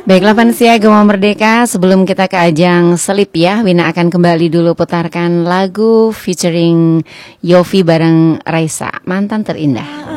Baiklah Vansia Gema Merdeka, sebelum kita ke ajang selip ya, Wina akan kembali dulu putarkan lagu featuring Yofi bareng Raisa, Mantan Terindah.